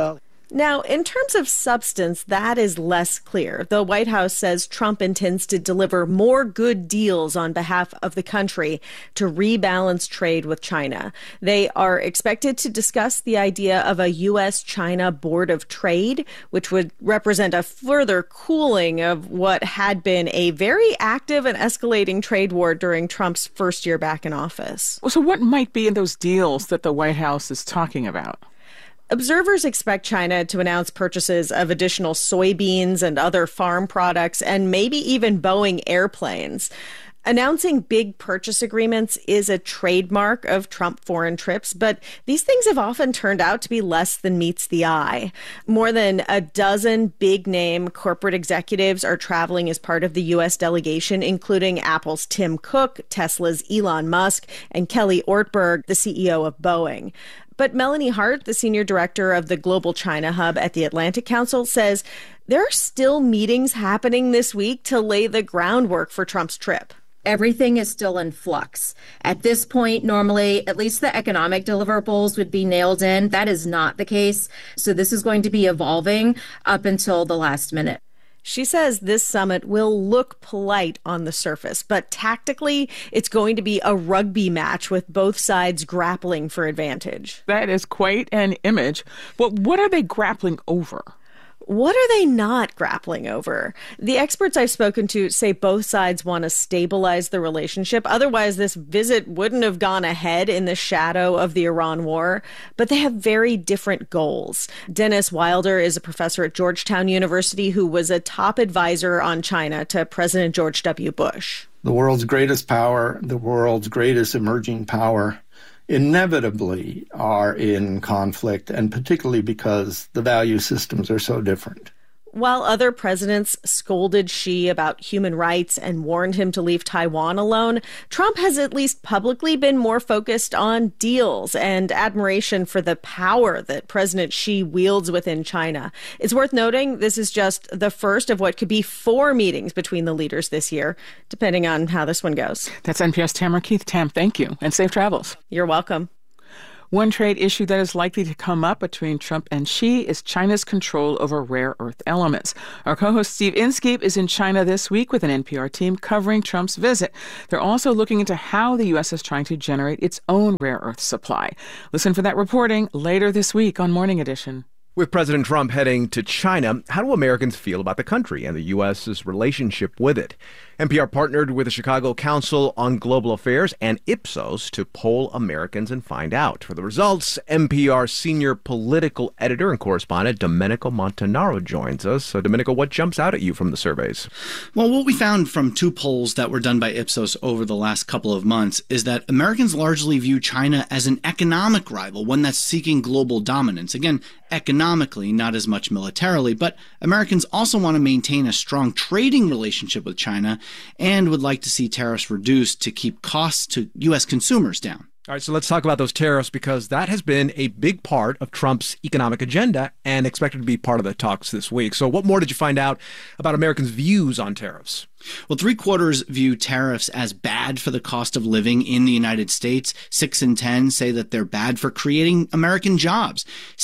Now, in terms of substance, that is less clear. The White House says Trump intends to deliver more good deals on behalf of the country to rebalance trade with China. They are expected to discuss the idea of a U.S.-China Board of Trade, which would represent a further cooling of what had been a very active and escalating trade war during Trump's first year back in office. So what might be in those deals that the White House is talking about? Observers expect China to announce purchases of additional soybeans and other farm products, and maybe even Boeing airplanes. Announcing big purchase agreements is a trademark of Trump foreign trips, but these things have often turned out to be less than meets the eye. More than a dozen big-name corporate executives are traveling as part of the U.S. delegation, including Apple's Tim Cook, Tesla's Elon Musk, and Kelly Ortberg, the CEO of Boeing. But Melanie Hart, the senior director of the Global China Hub at the Atlantic Council, says there are still meetings happening this week to lay the groundwork for Trump's trip. Everything is still in flux. At this point, normally, at least the economic deliverables would be nailed in. That is not the case. So this is going to be evolving up until the last minute. She says this summit will look polite on the surface, but tactically, it's going to be a rugby match with both sides grappling for advantage. That is quite an image. But what are they grappling over? What are they not grappling over? The experts I've spoken to say both sides want to stabilize the relationship. Otherwise, this visit wouldn't have gone ahead in the shadow of the Iran war. But they have very different goals. Dennis Wilder is a professor at Georgetown University who was a top advisor on China to President George W. Bush. The world's greatest power, the world's greatest emerging power, inevitably are in conflict, and particularly because the value systems are so different. While other presidents scolded Xi about human rights and warned him to leave Taiwan alone, Trump has at least publicly been more focused on deals and admiration for the power that President Xi wields within China. It's worth noting this is just the first of what could be 4 meetings between the leaders this year, depending on how this one goes. That's NPR's Tamara Keith. Tam, thank you, and safe travels. You're welcome. One trade issue that is likely to come up between Trump and Xi is China's control over rare earth elements. Our co-host Steve Inskeep is in China this week with an NPR team covering Trump's visit. They're also looking into how the U.S. is trying to generate its own rare earth supply. Listen for that reporting later this week on Morning Edition. With President Trump heading to China, how do Americans feel about the country and the U.S.'s relationship with it? NPR partnered with the Chicago Council on Global Affairs and Ipsos to poll Americans and find out. For the results, NPR senior political editor and correspondent Domenico Montanaro joins us. So, Domenico, what jumps out at you from the surveys? Well, what we found from 2 polls that were done by Ipsos over the last couple of months is that Americans largely view China as an economic rival, one that's seeking global dominance. Again, economically, not as much militarily, but Americans also want to maintain a strong trading relationship with China and would like to see tariffs reduced to keep costs to U.S. consumers down. All right, so let's talk about those tariffs, because that has been a big part of Trump's economic agenda and expected to be part of the talks this week. So what more did you find out about Americans' views on tariffs? Well, 3/4 view tariffs as bad for the cost of living in the United States. 6 in 10 say that they're bad for creating American jobs.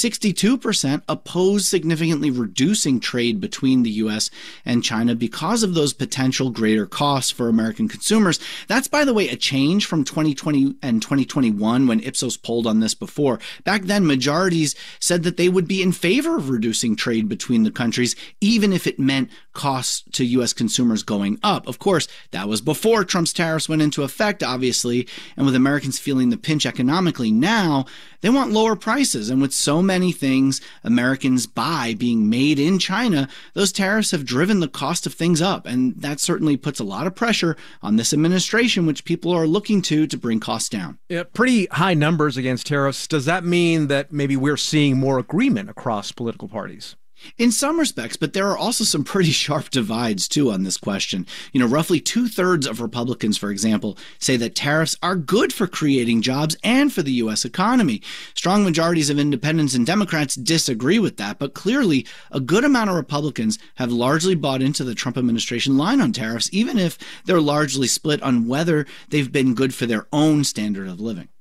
62% oppose significantly reducing trade between the U.S. and China because of those potential greater costs for American consumers. That's, by the way, a change from 2020 and 2021 when Ipsos polled on this before. Back then, majorities said that they would be in favor of reducing trade between the countries, even if it meant costs to U.S. consumers going up. Of course, that was before Trump's tariffs went into effect, obviously, and with Americans feeling the pinch economically now, they want lower prices. And with so many things Americans buy being made in China, those tariffs have driven the cost of things up. And that certainly puts a lot of pressure on this administration, which people are looking to bring costs down. Yeah, pretty high numbers against tariffs. Does that mean that maybe we're seeing more agreement across political parties? In some respects, but there are also some pretty sharp divides, too, on this question. You know, roughly 2/3 of Republicans, for example, say that tariffs are good for creating jobs and for the U.S. economy. Strong majorities of independents and Democrats disagree with that, but clearly a good amount of Republicans have largely bought into the Trump administration line on tariffs, even if they're largely split on whether they've been good for their own standard of living.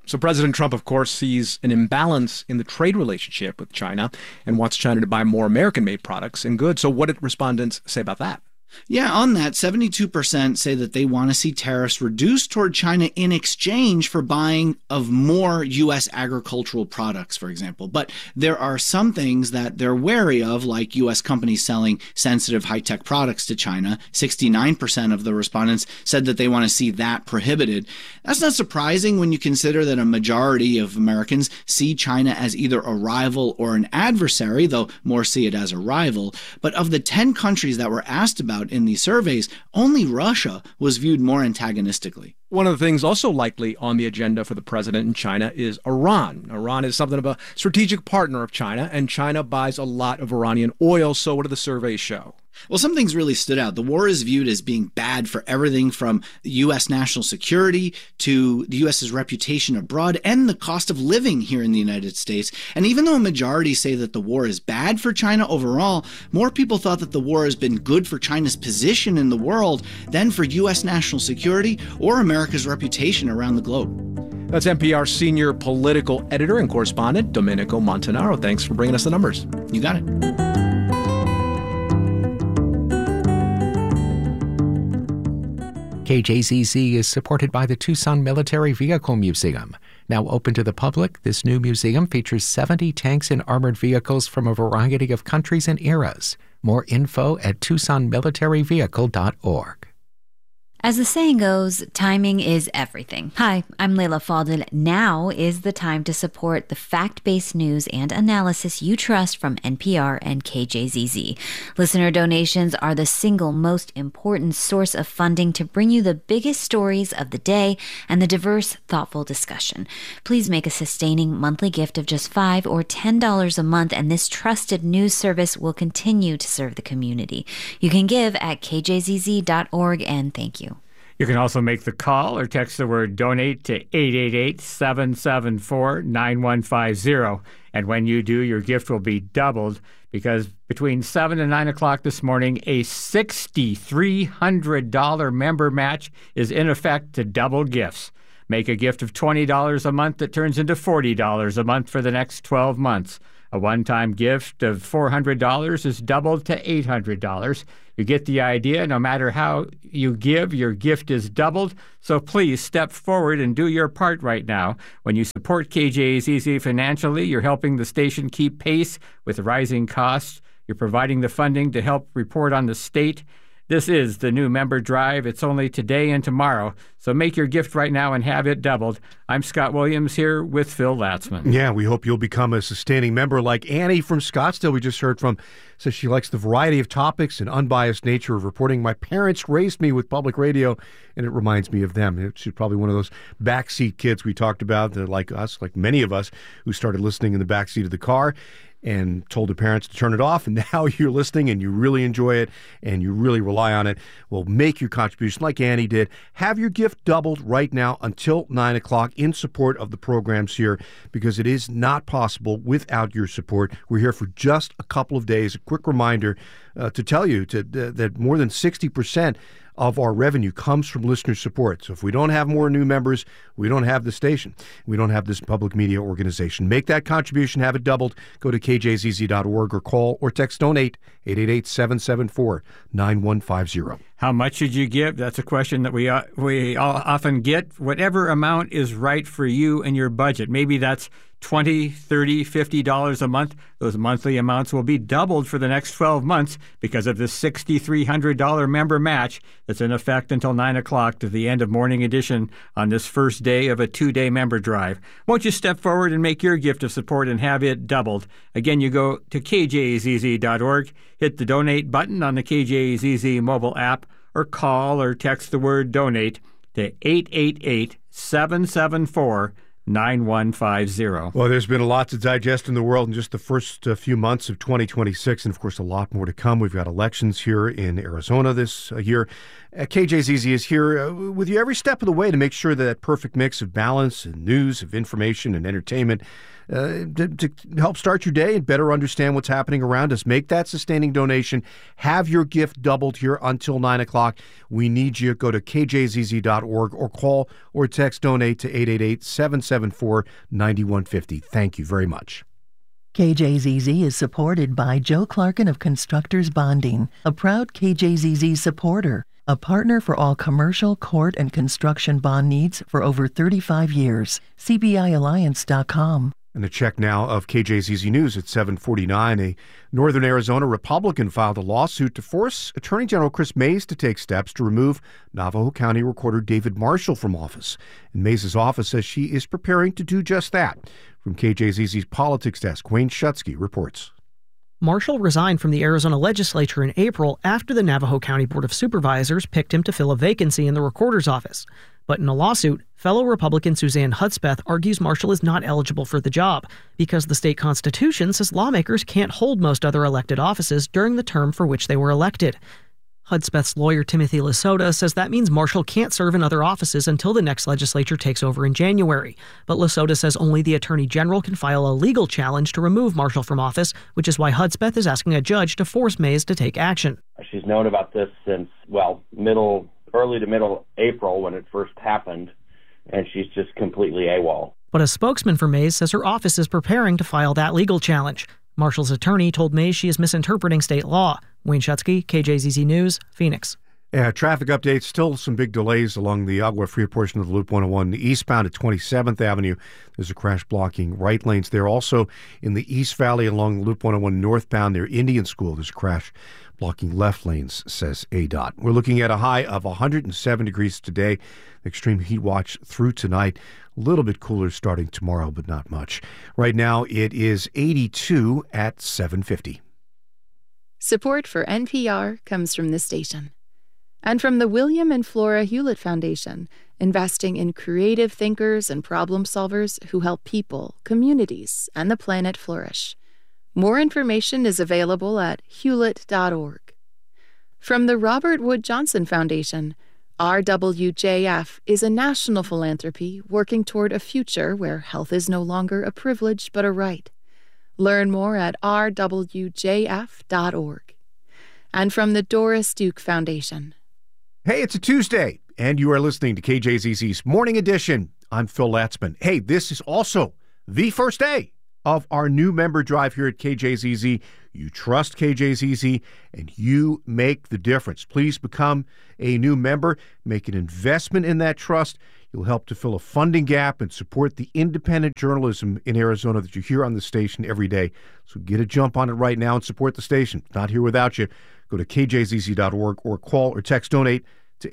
So President Trump, of course, sees an imbalance in the trade relationship with China and wants China to buy more American-made products and goods. So what did respondents say about that? Yeah, on that, 72% say that they want to see tariffs reduced toward China in exchange for buying of more U.S. agricultural products, for example. But there are some things that they're wary of, like U.S. companies selling sensitive high-tech products to China. 69% of the respondents said that they want to see that prohibited. That's not surprising when you consider that a majority of Americans see China as either a rival or an adversary, though more see it as a rival. But of the 10 countries that were asked about in these surveys, only Russia was viewed more antagonistically. One of the things also likely on the agenda for the president in China is Iran. Iran is something of a strategic partner of China, and China buys a lot of Iranian oil. So what do the surveys show? Well, some things really stood out. The war is viewed as being bad for everything from U.S. national security to the U.S.'s reputation abroad and the cost of living here in the United States. And even though a majority say that the war is bad for China overall, more people thought that the war has been good for China's position in the world than for U.S. national security or America's reputation around the globe. That's NPR senior political editor and correspondent Domenico Montanaro. Thanks for bringing us the numbers. You got it. KJZZ is supported by the Tucson Military Vehicle Museum. Now open to the public, this new museum features 70 tanks and armored vehicles from a variety of countries and eras. More info at TucsonMilitaryVehicle.org. As the saying goes, timing is everything. Hi, I'm Leila Fadel. Now is the time to support the fact-based news and analysis you trust from NPR and KJZZ. Listener donations are the single most important source of funding to bring you the biggest stories of the day and the diverse, thoughtful discussion. Please make a sustaining monthly gift of just $5 or $10 a month, and this trusted news service will continue to serve the community. You can give at kjzz.org, and thank you. You can also make the call or text the word donate to 888-774-9150. And when you do, your gift will be doubled because between 7 and 9 o'clock this morning, a $6,300 member match is in effect to double gifts. Make a gift of $20 a month that turns into $40 a month for the next 12 months. A one-time gift of $400 is doubled to $800. You get the idea. No matter how you give, your gift is doubled. So please step forward and do your part right now. When you support KJZZ financially, you're helping the station keep pace with rising costs. You're providing the funding to help report on the state. This is the new member drive. It's only today and tomorrow. So make your gift right now and have it doubled. I'm Scott Williams here with Phil Latzman. Yeah, we hope you'll become a sustaining member like Annie from Scottsdale we just heard from. Says she likes the variety of topics and unbiased nature of reporting. My parents raised me with public radio, and it reminds me of them. She's probably one of those backseat kids we talked about that like us, like many of us, who started listening in the backseat of the car and told their parents to turn it off, and now you're listening and you really enjoy it and you really rely on it. Well, make your contribution like Annie did. Have your gift doubled right now until 9 o'clock in support of the programs here, because it is not possible without your support. We're here for just a couple of days. A quick reminder to tell you that more than 60% of our revenue comes from listener support. So if we don't have more new members, we don't have the station. We don't have this public media organization. Make that contribution, have it doubled. Go to kjzz.org or call or text donate 888-774-9150. How much should you give? That's a question that we all often get. Whatever amount is right for you and your budget. Maybe that's $20, $30, $50 a month. Those monthly amounts will be doubled for the next 12 months because of this $6,300 member match that's in effect until 9 o'clock to the end of Morning Edition on this first day of a 2-day member drive. Won't you step forward and make your gift of support and have it doubled? Again, you go to kjzz.org, hit the donate button on the KJZZ mobile app, or call or text the word donate to 888-774-9150. Well, there's been a lot to digest in the world in just the first few months of 2026, and of course a lot more to come. We've got elections here in Arizona this year, KJZZ is here with you every step of the way to make sure that perfect mix of balance and news, of information and entertainment to help start your day and better understand what's happening around us. Make that sustaining donation. Have your gift doubled here until 9 o'clock. We need you. Go to kjzz.org or call or text donate to 888-774-9150. Thank you very much. KJZZ is supported by Joe Clarkin of Constructors Bonding, a proud KJZZ supporter, a partner for all commercial, court, and construction bond needs for over 35 years. CBIalliance.com. And a check now of KJZZ News at 7:49. A Northern Arizona Republican filed a lawsuit to force Attorney General Chris Mays to take steps to remove Navajo County Recorder David Marshall from office. And Mays' office says she is preparing to do just that. From KJZZ's Politics Desk, Wayne Schutzke reports. Marshall resigned from the Arizona legislature in April after the Navajo County Board of Supervisors picked him to fill a vacancy in the recorder's office. But in a lawsuit, fellow Republican Suzanne Hudspeth argues Marshall is not eligible for the job because the state constitution says lawmakers can't hold most other elected offices during the term for which they were elected. Hudspeth's lawyer Timothy Lasota says that means Marshall can't serve in other offices until the next legislature takes over in January. But Lasota says only the Attorney General can file a legal challenge to remove Marshall from office, which is why Hudspeth is asking a judge to force Mays to take action. She's known about this since, early to middle April when it first happened, and she's just completely AWOL. But a spokesman for Mays says her office is preparing to file that legal challenge. Marshall's attorney told Mays she is misinterpreting state law. Wayne Schutzke, KJZZ News, Phoenix. Traffic updates. Still some big delays along the Agua Fria portion of the Loop 101 eastbound at 27th Avenue. There's a crash blocking right lanes there. Also in the East Valley along the Loop 101 northbound near Indian School, there's a crash blocking left lanes, says ADOT. We're looking at a high of 107 degrees today. Extreme heat watch through tonight. A little bit cooler starting tomorrow, but not much. Right now it is 82 at 7:50. Support for NPR comes from this station. And from the William and Flora Hewlett Foundation, investing in creative thinkers and problem solvers who help people, communities, and the planet flourish. More information is available at hewlett.org. From the Robert Wood Johnson Foundation, RWJF is a national philanthropy working toward a future where health is no longer a privilege but a right. Learn more at rwjf.org. And from the Doris Duke Foundation. Hey, it's a Tuesday, and you are listening to KJZZ's Morning Edition. I'm Phil Latzman. Hey, this is also the first day of our new member drive here at KJZZ. You trust KJZZ, and you make the difference. Please become a new member. Make an investment in that trust. You'll help to fill a funding gap and support the independent journalism in Arizona that you hear on the station every day. So get a jump on it right now and support the station. It's not here without you. Go to kjzz.org or call or text donate to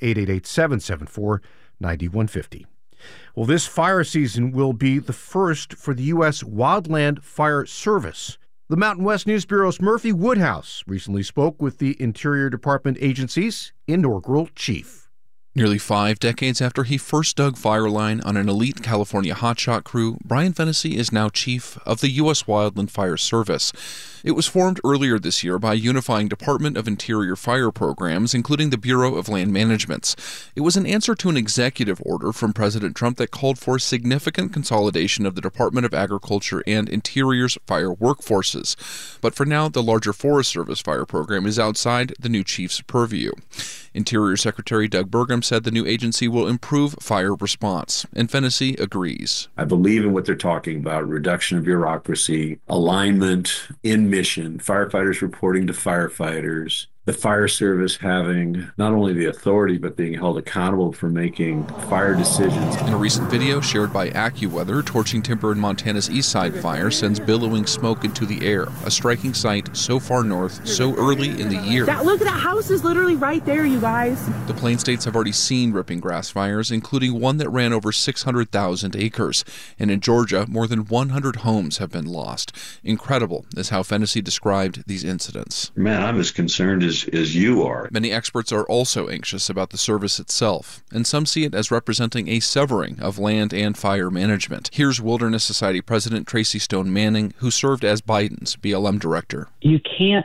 888-774-9150. Well, this fire season will be the first for the U.S. Wildland Fire Service. The Mountain West News Bureau's Murphy Woodhouse recently spoke with the Interior Department agency's inaugural chief. Nearly 5 decades after he first dug fire line on an elite California hotshot crew, Brian Fennessy is now chief of the U.S. Wildland Fire Service. It was formed earlier this year by unifying Department of Interior fire programs, including the Bureau of Land Management's. It was an answer to an executive order from President Trump that called for significant consolidation of the Department of Agriculture and Interior's fire workforces. But for now, the larger Forest Service fire program is outside the new chief's purview. Interior Secretary Doug Burgum said the new agency will improve fire response, and Fennessy agrees. I believe in what they're talking about, reduction of bureaucracy, alignment in mission, firefighters reporting to firefighters, the fire service having not only the authority but being held accountable for making fire decisions. In a recent video shared by AccuWeather, torching timber in Montana's East Side fire sends billowing smoke into the air, a striking sight so far north, so early in the year. Look, that house is literally right there, you guys. The Plain States have already seen ripping grass fires, including one that ran over 600,000 acres. And in Georgia, more than 100 homes have been lost. Incredible is how Fennessy described these incidents. Man, I'm as concerned as you are. Many experts are also anxious about the service itself, and some see it as representing a severing of land and fire management. Here's Wilderness Society President Tracy Stone Manning, who served as Biden's BLM director. You can't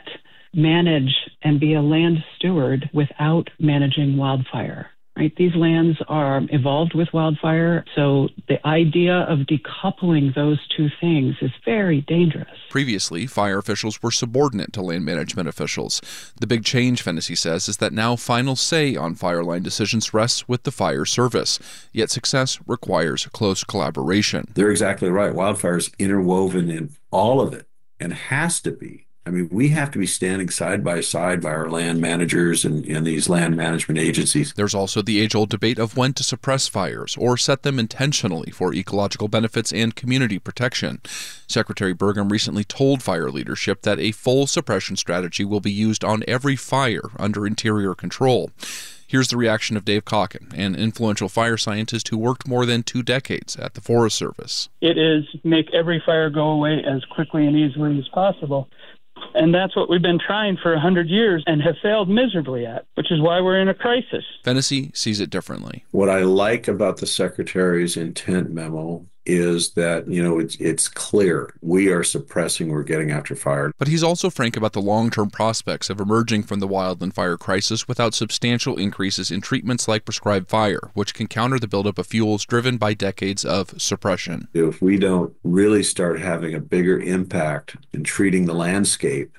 manage and be a land steward without managing wildfire. Right? These lands are evolved with wildfire, so the idea of decoupling those two things is very dangerous. Previously, fire officials were subordinate to land management officials. The big change, Fennessy says, is that now final say on fire line decisions rests with the fire service. Yet success requires close collaboration. They're exactly right. Wildfire is interwoven in all of it and has to be. I mean, we have to be standing side by side by our land managers and these land management agencies. There's also the age-old debate of when to suppress fires or set them intentionally for ecological benefits and community protection. Secretary Burgum recently told fire leadership that a full suppression strategy will be used on every fire under Interior control. Here's the reaction of Dave Calkin, an influential fire scientist who worked more than 2 decades at the Forest Service. It is make every fire go away as quickly and easily as possible. And that's what we've been trying for 100 years and have failed miserably at, which is why we're in a crisis. Fennessy sees it differently. What I like about the Secretary's intent memo is that, it's clear. We are suppressing, we're getting after fire. But he's also frank about the long-term prospects of emerging from the wildland fire crisis without substantial increases in treatments like prescribed fire, which can counter the buildup of fuels driven by decades of suppression. If we don't really start having a bigger impact in treating the landscape,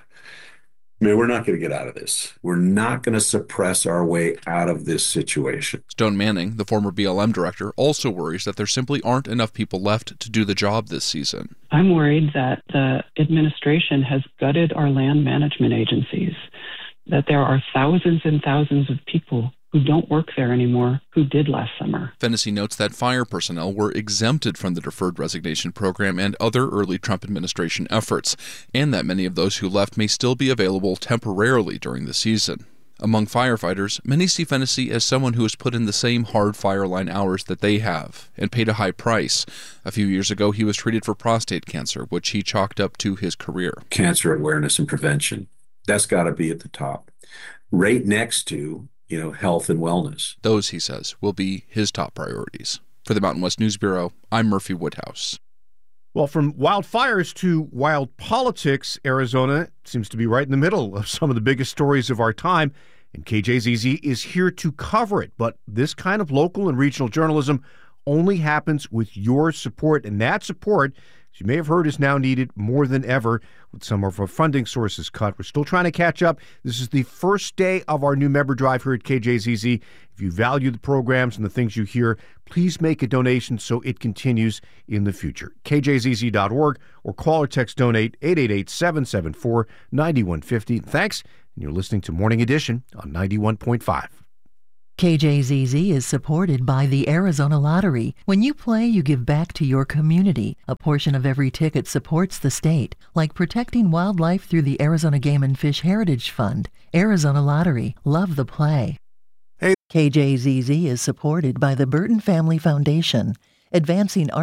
we're not going to get out of this. We're not going to suppress our way out of this situation. Stone Manning, the former BLM director, also worries that there simply aren't enough people left to do the job this season. I'm worried that the administration has gutted our land management agencies, that there are thousands and thousands of people who don't work there anymore who did last summer. Fennessy notes that fire personnel were exempted from the deferred resignation program and other early Trump administration efforts, and that many of those who left may still be available temporarily during the season. Among firefighters, many see Fennessy as someone who has put in the same hard fire line hours that they have and paid a high price. A few years ago, he was treated for prostate cancer, which he chalked up to his career. Cancer awareness and prevention, that's got to be at the top. Right next to health and wellness. Those, he says, will be his top priorities. For the Mountain West News Bureau, I'm Murphy Woodhouse. Well, from wildfires to wild politics, Arizona seems to be right in the middle of some of the biggest stories of our time, and KJZZ is here to cover it. But this kind of local and regional journalism only happens with your support, and that support, as you may have heard, is now needed more than ever with some of our funding sources cut. We're still trying to catch up. This is the first day of our new member drive here at KJZZ. If you value the programs and the things you hear, please make a donation so it continues in the future. KJZZ.org or call or text donate 888-774-9150. Thanks, and you're listening to Morning Edition on 91.5. KJZZ is supported by the Arizona Lottery. When you play, you give back to your community. A portion of every ticket supports the state, like protecting wildlife through the Arizona Game and Fish Heritage Fund. Arizona Lottery. Love the play. KJZZ is supported by the Burton Family Foundation, advancing